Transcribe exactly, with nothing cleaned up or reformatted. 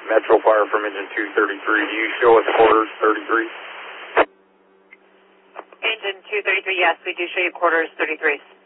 Metro Fire from engine two thirty-three. Do you show us quarters thirty-three? Engine two thirty-three, yes, we do show you quarters thirty-three.